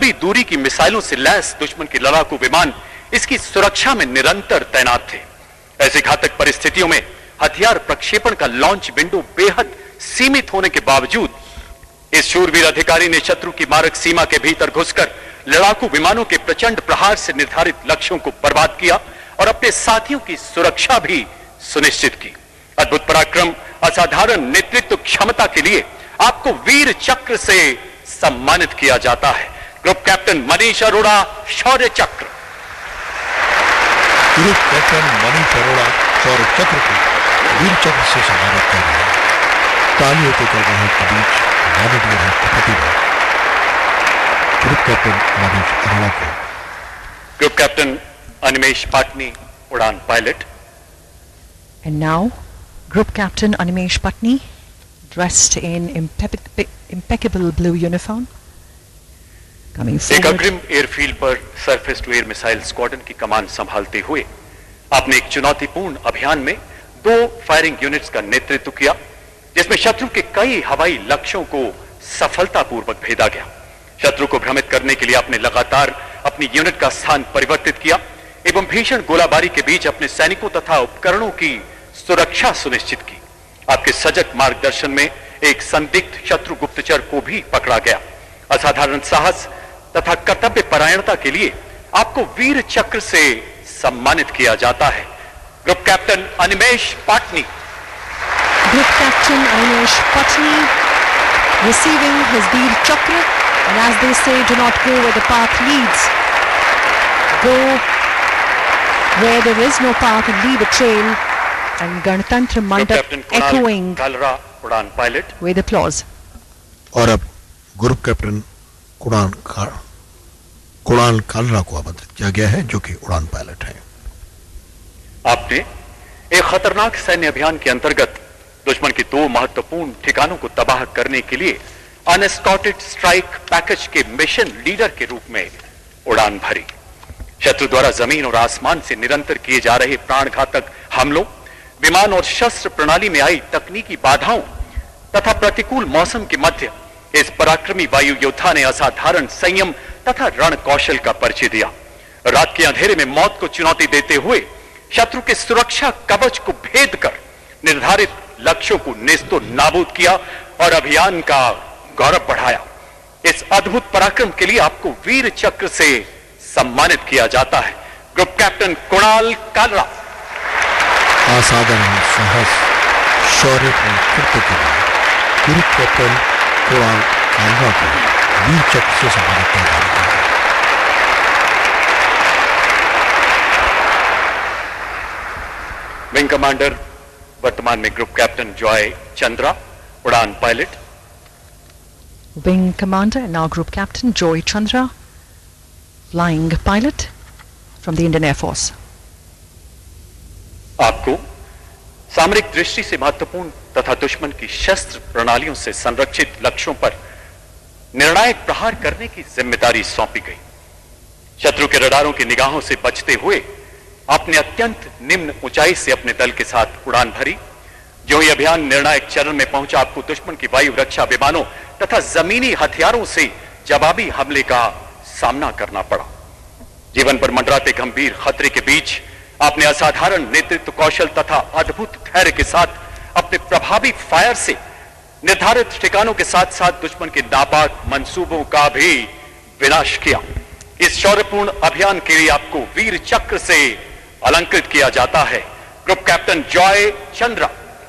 लंबी दूरी की मिसाइलों से लैस दुश्मन के लड़ाकू विमान इसकी सुरक्षा में निरंतर तैनात थे। ऐसी घातक परिस्थितियों में हथियार प्रक्षेपण का लॉन्च विंडो बेहद सीमित होने के बावजूद इस शूरवीर अधिकारी ने शत्रु की मारक सीमा के भीतर घुसकर लड़ाकू विमानों के प्रचंड प्रहार से निर्धारित लक्ष्यों को बर्बाद किया और अपने साथियों की सुरक्षा भी सुनिश्चित की। अद्भुत पराक्रम, असाधारण नेतृत्व क्षमता के लिए आपको वीर चक्र से सम्मानित किया जाता है। ग्रुप कैप्टन मनीष अरोड़ा, शौर्य चक्र। ग्रुप कैप्टन मनीष अरोड़ा शौर्य चक्र को वीर चक्र से सम्मानित कर रहे हैं। तालियों के गड़गड़ाहट के बीच मानवीय राष्ट्रपति ने ग्रुप कैप्टन मनीष अरोड़ा को ग्रुप कैप्टन अनिमेष पाटनी, उड़ान pilot. And now, Group Captain Animesh Patni, dressed in impeccable blue uniform, coming forward. एक अग्रिम एयरफील्ड पर surface to air missile squadron की कमान संभालते हुए आपने एक चुनौतीपूर्ण अभियान में 2 फायरिंग यूनिट्स का नेतृत्व किया, जिसमें शत्रु के कई हवाई लक्ष्यों को सफलतापूर्वक भेदा गया। शत्रु को भ्रमित करने के लिए आपने लगातार अपनी यूनिट का स्थान परिवर्तित किया एवं भीषण गोलाबारी के बीच अपने सैनिकों तथा उपकरणों की सुरक्षा सुनिश्चित की। आपके सजग मार्गदर्शन में एक संदिग्ध शत्रु गुप्तचर को भी पकड़ा गया। असाधारण साहस तथा कर्तव्य परायणता के लिए आपको वीर चक्र से सम्मानित किया जाता है। Group captain Animesh Patni. Group Captain Animesh Patni receiving his Veer Chakra, and as they say, do not go where the path leads. Go where there is no path and leave a trail. And Ganatantra Mandap echoing उड़ान pilot with applause. और अब group captain Kunal Kalra को आमंत्रित किया गया है, जो कि उड़ान पायलट हैं। आपने एक खतरनाक सैन्य अभियान के अंतर्गत दुश्मन के 2 महत्वपूर्ण ठिकानों को तबाह करने के लिए अनएस्कॉर्टेड स्ट्राइक पैकेज के मिशन लीडर के रूप में उड़ान भरी। शत्रु द्वारा जमीन और आसमान से निरंतर किए जा रहे प्राणघातक हमलों, विमान और शस्त्र प्रणाली में आई तकनीकी बाधाओं तथा प्रतिकूल मौसम के मध्य इस पराक्रमी वायु योद्धा ने असाधारण संयम तथा रण कौशल का परिचय दिया। रात के अंधेरे में मौत को चुनौती देते हुए शत्रु के सुरक्षा कवच को भेद कर निर्धारित लक्ष्यों को नेस्तो नाबूद किया और अभियान का गौरव बढ़ाया। इस अद्भुत पराक्रम के लिए आपको वीर चक्र से सम्मानित किया जाता है। Group captain Kunal Kalra. असाधारण साहस, शौर्य और कृत्य के लिए ग्रुप कैप्टन कुणाल कालरा को वीर चक्र से सम्मानित किया जा रहा है। विंग कमांडर वर्तमान में ग्रुप कैप्टन जॉय चंद्रा, उड़ान pilot. Wing Commander and now Group Captain Joy Chandra, flying pilot from the Indian Air Force. आपको सामरिक दृष्टि से महत्वपूर्ण तथा दुश्मन की शस्त्र प्रणालियों से संरक्षित लक्ष्यों पर निर्णायक प्रहार करने की जिम्मेदारी सौंपी गई। शत्रु के रडारों की निगाहों से बचते हुए आपने अत्यंत निम्न ऊंचाई से अपने दल के साथ उड़ान भरी। जो ये अभियान निर्णायक चरण में पहुंचा, आपको दुश्मन की वायु रक्षा विमानों तथा जमीनी हथियारों से जवाबी हमले का सामना करना पड़ा। जीवन पर मंडराते गंभीर खतरे के बीच आपने असाधारण नेतृत्व कौशल तथा अद्भुत धैर्य के साथ अपने प्रभावी फायर से निर्धारित ठिकानों के साथ साथ दुश्मन के नापाक मंसूबों का भी विनाश किया। इस शौर्यपूर्ण अभियान के लिए आपको वीर चक्र से अलंकृत किया जाता है। Group captain Joy Chandra.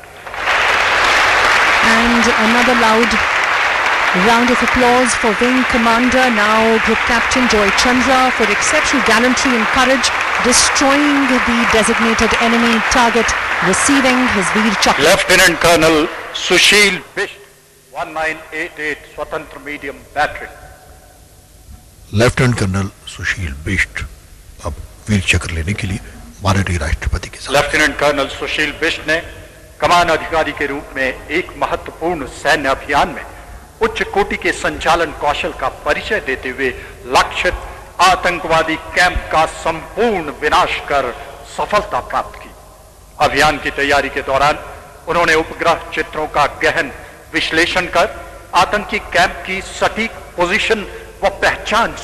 And another loud round of applause for Wing Commander, now Group Captain Joy Chandra, for exceptional gallantry and courage, destroying the designated enemy target, receiving his Veer Chakra. Lieutenant Colonel Sushil Bisht, 1988 Swatantra Medium Battery. Lieutenant colonel सुशील बिष्ट अब वीर चक्र लेने के लिए माननीय राष्ट्रपति के साथ। Lieutenant colonel सुशील बिष्ट ने कमान अधिकारी के रूप में एक महत्वपूर्ण सैन्य अभियान में उच्च कोटि के संचालन कौशल का परिचय देते हुए लक्षित आतंकवादी कैंप का संपूर्ण विनाश कर सफलता प्राप्त की। अभियान की तैयारी के दौरान उन्होंने उपग्रह चित्रों का गहन विश्लेषण कर आतंकी कैंप की सटीक पोजीशन व पहचान